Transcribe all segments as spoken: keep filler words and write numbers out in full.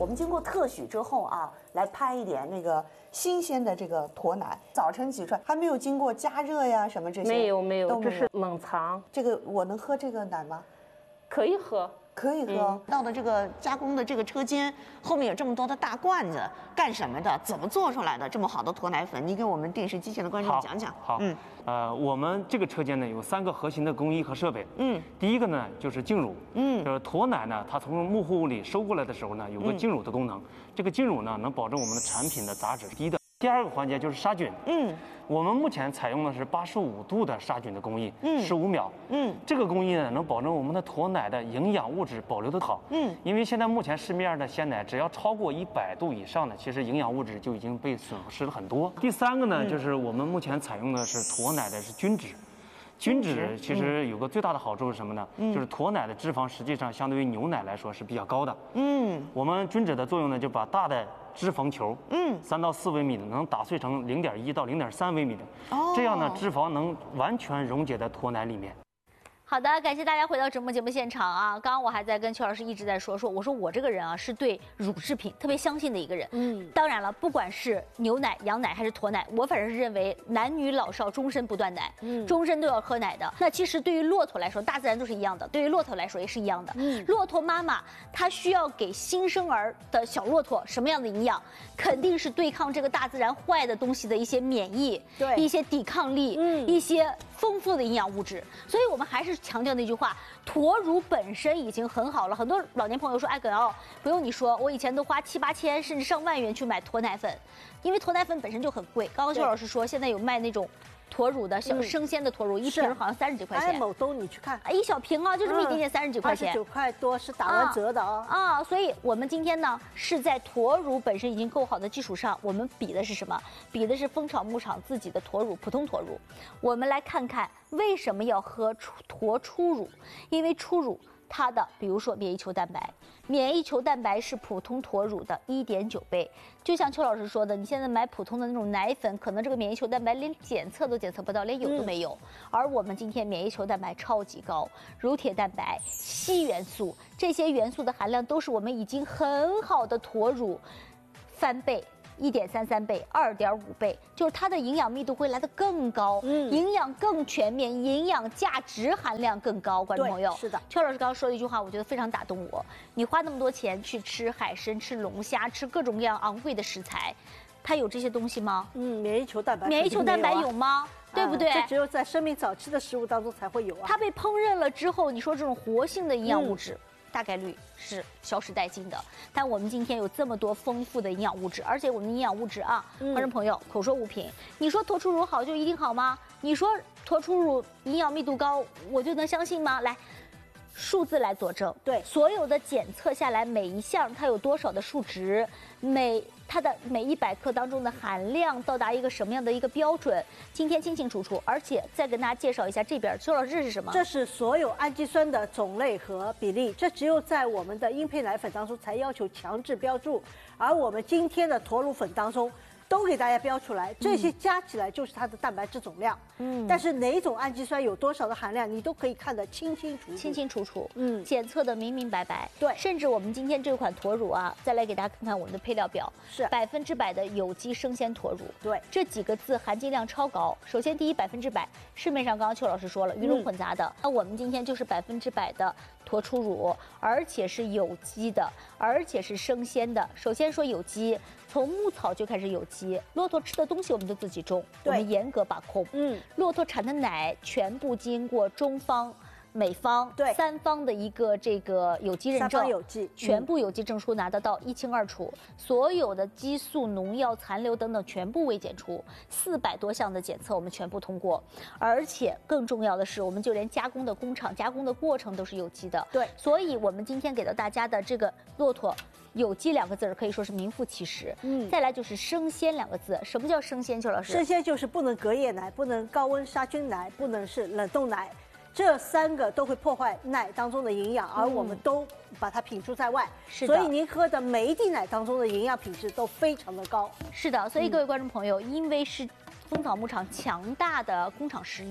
我们经过特许之后啊，来拍一点那个新鲜的这个驼奶，早晨挤出来还没有经过加热呀什么这些， 没有没有， 都没有这是冷藏。 这个我能喝这个奶吗？ 可以喝。 可以喝、 嗯、到了这个加工的这个车间，后面有这么多的大罐子，干什么的？怎么做出来的这么好的驼奶粉？你给我们电视机前的观众讲讲。 好，嗯，呃，我们这个车间呢有三个核心的工艺和设备。嗯，第一个呢就是净乳。嗯，就是驼奶呢，它从牧户里收过来的时候呢，有个净乳的功能。嗯、这个净乳呢，能保证我们的产品的杂质低的。第二个环节就是杀菌。嗯，我们目前采用的是八十五度的杀菌的工艺，嗯，十五秒。嗯，这个工艺呢，能保证我们的驼奶的营养物质保留得好。嗯，因为现在目前市面上的鲜奶，只要超过一百度以上的，其实营养物质就已经被损失了很多。第三个呢，嗯、就是我们目前采用的是驼奶的是均脂。均脂其实有个最大的好处是什么呢？嗯、就是驼奶的脂肪实际上相对于牛奶来说是比较高的。嗯，我们均脂的作用呢，就把大的脂肪球，嗯，三到四微米的，能打碎成零点一到零点三微米的，哦，这样呢，脂肪能完全溶解在驼奶里面。 好的，感谢大家回到直播节目现场啊！刚刚我还在跟邱老师一直在说说，我说我这个人啊是对乳制品特别相信的一个人。嗯，当然了，不管是牛奶、羊奶还是驼奶，我反正是认为男女老少终身不断奶，嗯，终身都要喝奶的。那其实对于骆驼来说，大自然都是一样的，对于骆驼来说也是一样的。嗯，骆驼妈妈它需要给新生儿的小骆驼什么样的营养？肯定是对抗这个大自然坏的东西的一些免疫，对，一些抵抗力，嗯，一些丰富的营养物质。所以我们还是强调那句话，驼乳本身已经很好了。很多老年朋友说，哎，葛瑶，不用你说，我以前都花七八千甚至上万元去买驼奶粉，因为驼奶粉本身就很贵。刚刚邱老师说，现在有卖那种驼乳的小生鲜的驼乳，一瓶好像三十几块钱。 哎，某东你去看， 一小瓶啊，就这么一点点，三十几块钱， 二十九块多是打完折的啊。 啊，所以我们今天呢是在驼乳本身已经够好的基础上，我们比的是什么？比的是蜂巢牧场自己的驼乳，普通驼乳。我们来看看为什么要喝驼初乳，因为初乳它的比如说免疫球蛋白，免疫球蛋白是普通驼乳的 一点九倍。就像邱老师说的，你现在买普通的那种奶粉，可能这个免疫球蛋白连检测都检测不到，连有都没有。嗯、而我们今天免疫球蛋白超级高，乳铁蛋白、硒元素这些元素的含量都是我们已经很好的驼乳翻倍。一点三三倍、二点五倍，就是它的营养密度会来得更高，嗯，营养更全面，营养价值含量更高。观众朋友， 是的， 邱老师刚刚说的一句话，我觉得非常打动我。你花那么多钱去吃海参、吃龙虾、吃各种各样昂贵的食材，它有这些东西吗？ 嗯，免疫球蛋白， 免疫球蛋白有吗？对不对？ 这只有在生命早期的食物当中才会有啊。 它被烹饪了之后，你说这种活性的营养物质。嗯，大概率是消失殆尽的，但我们今天有这么多丰富的营养物质，而且我们的营养物质啊，观众朋友口说无凭。你说驼初乳好就一定好吗？你说驼初乳营养密度高，我就能相信吗？来，数字来佐证。对，所有的检测下来，每一项它有多少的数值，每它的每一百克当中的含量到达一个什么样的一个标准，今天清清楚楚。而且再跟大家介绍一下这边，邱老师这是什么？ 这是所有氨基酸的种类和比例，这只有在我们的英配奶粉当中才要求强制标注，而我们今天的驼乳粉当中都给大家标出来，这些加起来就是它的蛋白质总量。嗯，但是哪种氨基酸有多少的含量，你都可以看得清清楚楚， 清清楚楚。嗯，检测的明明白白。 对， 甚至我们今天这款驼乳啊，再来给大家看看我们的配料表， 是百分之百的有机生鲜驼乳。 对， 这几个字含金量超高。首先，第一，百分之百，市面上刚刚邱老师说了，鱼龙混杂的。那、嗯、我们今天就是百分之百的驼初乳，而且是有机的，而且是生鲜的。首先说有机。从牧草就开始有机，骆驼吃的东西我们都自己种，我们严格把控。嗯，骆驼产的奶全部经过中方、美方对三方的一个这个有机认证， 三方有机， 全部有机证书拿得到一清二楚，所有的激素、农药残留等等全部未检出，四百多项的检测我们全部通过，而且更重要的是，我们就连加工的工厂、加工的过程都是有机的。对，所以我们今天给到大家的这个骆驼。有机两个字儿可以说是名副其实。嗯，再来就是生鲜两个字。什么叫生鲜？邱老师， 生鲜就是不能隔夜奶，不能高温杀菌奶，不能是冷冻奶，这三个都会破坏奶当中的营养，而我们都把它摒除在外。是的，所以您喝的每一滴奶当中的营养品质都非常的高。 是的，所以各位观众朋友，嗯、因为是蜂巢牧场强大的工厂实力。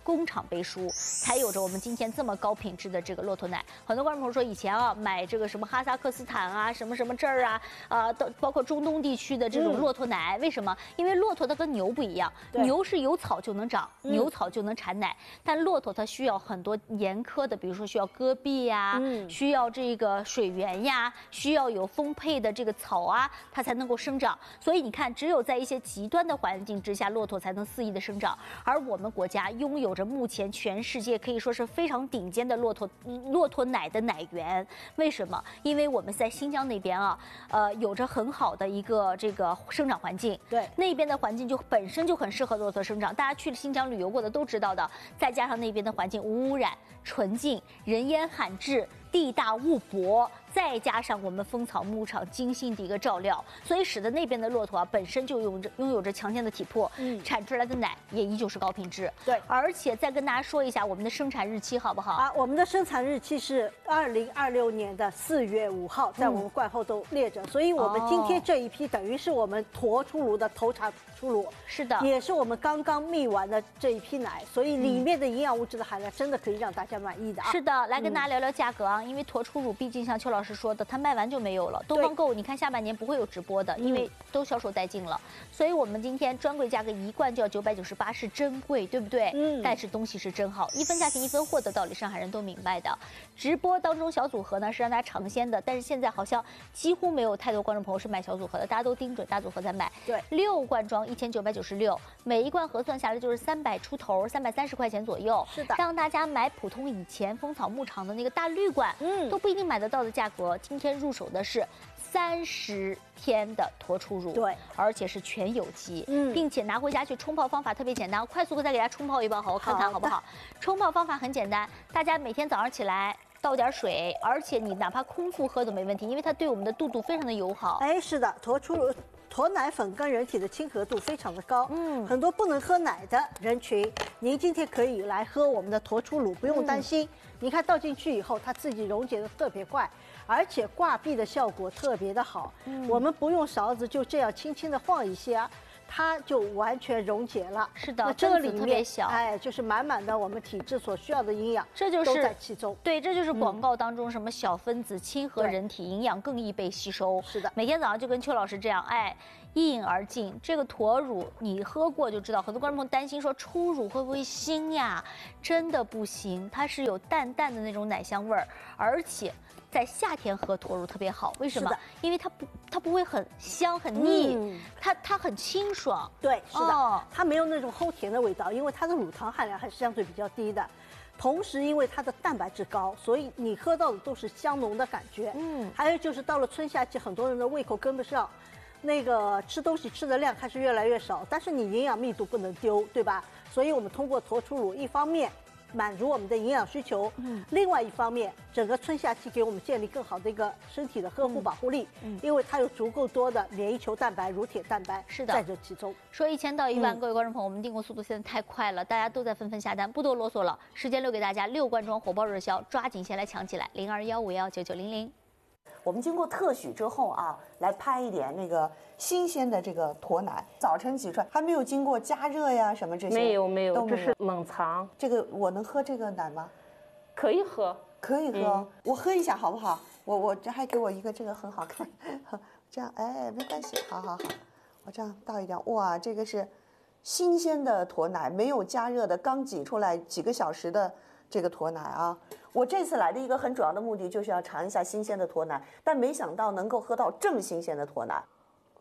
工厂背书，才有着我们今天这么高品质的这个骆驼奶。很多观众朋友说，以前啊买这个什么哈萨克斯坦啊，什么什么这儿啊，啊，都包括中东地区的这种骆驼奶，为什么？因为骆驼它跟牛不一样，牛是有草就能长，牛草就能产奶，但骆驼它需要很多严苛的，比如说需要戈壁呀，需要这个水源呀，需要有丰沛的这个草啊，它才能够生长。所以你看，只有在一些极端的环境之下，骆驼才能肆意的生长。而我们国家拥有着目前全世界可以说是非常顶尖的骆驼骆驼奶的奶源。为什么？因为我们在新疆那边啊，呃，有着很好的一个这个生长环境。 对， 那边的环境就本身就很适合骆驼生长。大家去新疆旅游过的都知道的。再加上那边的环境无污染、纯净、人烟罕至。地大物博，再加上我们蜂草牧场精心的一个照料，所以使得那边的骆驼啊本身就拥着拥有着强健的体魄，嗯，产出来的奶也依旧是高品质。 对， 而且再跟大家说一下我们的生产日期好不好？ 啊，我们的生产日期是二零二六年的四月五号，在我们罐后都列着，嗯、所以我们今天这一批等于是我们驼出炉的头茬出炉， 是的， 也是我们刚刚泌完的这一批奶，所以里面的营养物质的含量真的可以让大家满意的啊。 是的，来跟大家聊聊价格啊。因为驼出乳毕竟像邱老师说的，它卖完就没有了。东方购物你看下半年不会有直播的，因为都销售殆尽了。所以我们今天专柜价格一罐就要九百九十八，是真贵，对不对？嗯。但是东西是真好，一分价钱一分货的道理，上海人都明白的。直播当中小组合呢是让大家尝鲜的，但是现在好像几乎没有太多观众朋友是买小组合的，大家都盯准大组合在买。 对， 六罐装一千九百九十六，每一罐核算下来就是三百出头，三百三十块钱左右。 是的， 让大家买普通以前蜂草牧场的那个大绿罐，嗯，都不一定买得到的价格，今天入手的是三十天的驼出乳， 对， 而且是全有机， 嗯， 并且拿回家去冲泡方法特别简单，快速的再给大家冲泡一包，好，我看看好不好？冲泡方法很简单，大家每天早上起来倒点水，而且你哪怕空腹喝都没问题，因为它对我们的肚肚非常的友好。 哎，是的，驼出乳。驼奶粉跟人体的亲和度非常的高，嗯，很多不能喝奶的人群，您今天可以来喝我们的驼出乳，不用担心。嗯、你看倒进去以后，它自己溶解的特别快，而且挂壁的效果特别的好。嗯，我们不用勺子，就这样轻轻的晃一下。它就完全溶解了。 是的， 那这个里面特别小， 哎，就是满满的我们体质所需要的营养， 这就是都在其中。 对，这就是广告当中什么小分子亲和人体，营养更易被吸收。 是的， 每天早上就跟邱老师这样，哎，一饮而尽。这个驼乳你喝过就知道，很多观众朋友担心说初乳会不会腥呀？真的不腥，它是有淡淡的那种奶香味儿，而且。在夏天喝驼乳特别好，为什么？因为它不，它不会很香很腻，嗯、它它很清爽。 对，是的，哦、它没有那种齁甜的味道，因为它的乳糖含量还是相对比较低的。同时，因为它的蛋白质高，所以你喝到的都是香浓的感觉。嗯，还有就是到了春夏季，很多人的胃口跟不上，那个吃东西吃的量开始越来越少，但是你营养密度不能丢，对吧？所以我们通过驼出乳，一方面满足我们的营养需求，嗯，另外一方面，整个春夏季给我们建立更好的一个身体的呵护保护力，嗯，因为它有足够多的免疫球蛋白、乳铁蛋白， 是的， 在这其中。 说一千到一万，嗯、各位观众朋友，我们订购速度现在太快了，大家都在纷纷下单，不多啰嗦了，时间留给大家，六罐装火爆热销，抓紧先来抢起来，零二幺五幺九九零零。 我们经过特许之后啊，来拍一点那个新鲜的这个驼奶，早晨挤出来，还没有经过加热呀什么这些， 没有没有， 都没有， 这是冷藏。 这个我能喝这个奶吗？ 可以喝， 可以喝，嗯、我喝一下好不好？我我这还给我一个这个很好看，这样哎没关系，好好好，我这样倒一点，哇，这个是新鲜的驼奶，没有加热的，刚挤出来几个小时的这个驼奶啊。我这次来的一个很主要的目的就是要尝一下新鲜的驼奶，但没想到能够喝到这么新鲜的驼奶。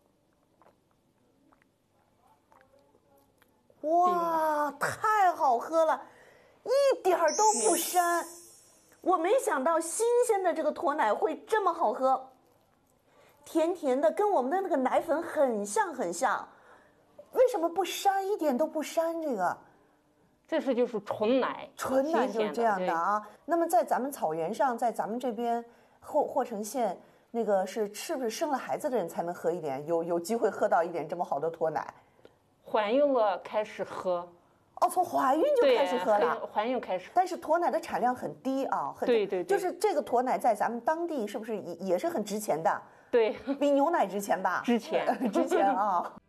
哇，太好喝了，一点儿都不膻。我没想到新鲜的这个驼奶会这么好喝，甜甜的，跟我们的那个奶粉很像很像。为什么不膻？一点都不膻，这个。 这是就是纯奶， 纯奶就是这样的啊。那么在咱们草原上，在咱们这边霍霍城县，那个是是不是生了孩子的人才能喝一点？有有机会喝到一点这么好的驼奶？ 怀孕了开始喝。 哦，从怀孕就开始喝了。 怀孕开始。 但是驼奶的产量很低啊，很对对对， 就是这个驼奶在咱们当地是不是也也是很值钱的？ 对， 比牛奶值钱吧？ 值钱， 值钱啊！